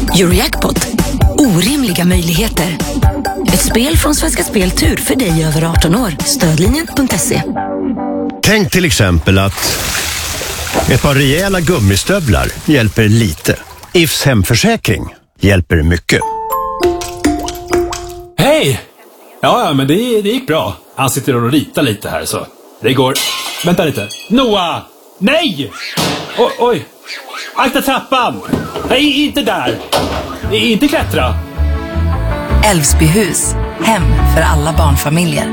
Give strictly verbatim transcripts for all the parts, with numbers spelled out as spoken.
Eurojackpot. Orimliga möjligheter. Ett spel från Svenska Spel Tur för dig över arton år. Stödlinjen punkt se. Tänk till exempel att ett par rejäla gummistövlar hjälper lite. I F S hemförsäkring hjälper mycket. Hej! Ja, ja, men det, det gick bra. Han sitter och ritar lite här så. Det går... Vänta lite. Noah! Nej! O- oj! Akta trappan! Nej, inte där! I- inte klättra! Älvsbyhus. Hem för alla barnfamiljer.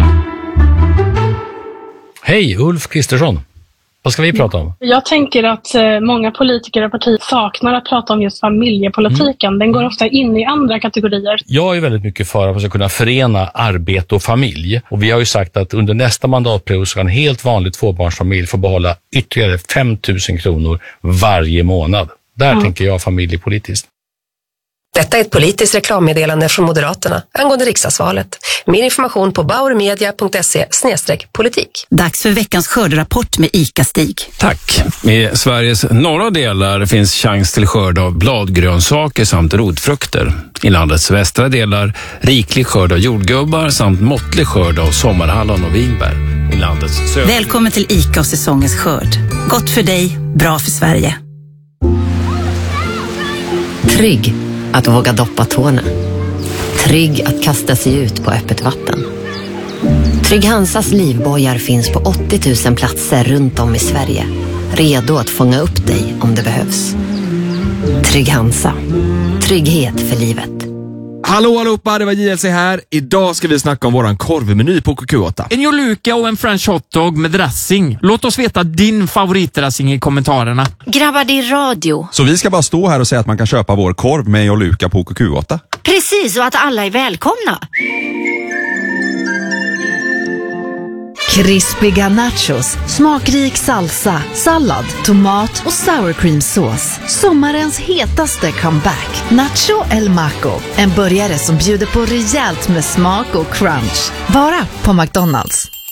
Hej, Ulf Kristersson. Vad ska vi prata om? Jag tänker att eh, många politiker och partier saknar att prata om just familjepolitiken. Mm. Den går ofta in i andra kategorier. Jag är väldigt mycket för att man ska kunna förena arbete och familj. Och vi har ju sagt att under nästa mandatperiod ska en helt vanlig tvåbarnsfamilj få behålla ytterligare fem tusen kronor varje månad. Där mm. tänker jag familjepolitiskt. Detta är ett politiskt reklammeddelande från Moderaterna angående riksdagsvalet. Mer information på bauermedia punkt se snedstreck politik. Dags för veckans skörderapport med ICA-Stig. Tack. I Sveriges norra delar finns chans till skörd av bladgrönsaker samt rotfrukter. I landets västra delar riklig skörd av jordgubbar samt måttlig skörd av sommarhallon och vinbär. I landets söder... Välkommen till ICA och säsongens skörd. Gott för dig, bra för Sverige. Trygg att våga doppa tårna. Trygg att kasta sig ut på öppet vatten. Trygg Hansas livbojar finns på åttio tusen platser runt om i Sverige. Redo att fånga upp dig om det behövs. Trygg Hansa. Trygghet för livet. Hallå allihopa, det var J L C här. Idag ska vi snacka om våran korvmeny på K Q åtta. En joluka och en french hotdog med dressing. Låt oss veta din favoritdressing i kommentarerna. Grabbar, det är radio. Så vi ska bara stå här och säga att man kan köpa vår korv med joluka på K Q åtta? Precis, och att alla är välkomna. Krispiga nachos, smakrik salsa, sallad, tomat och sour cream sås. Sommarens hetaste comeback. Nacho El Maco. En burgare som bjuder på rejält med smak och crunch. Bara på McDonald's.